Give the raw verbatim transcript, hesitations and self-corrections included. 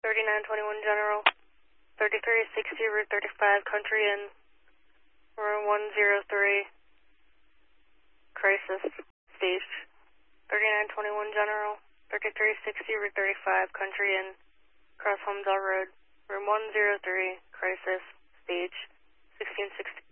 thirty-nine twenty-one General, thirty-three sixty Route thirty-five, Country Inn, room one zero three, crisis, stage. thirty-nine twenty-one General, thirty-three sixty Route thirty-five, Country Inn, Cross Holmesdale Road, room one zero three, crisis, stage, sixteen sixty.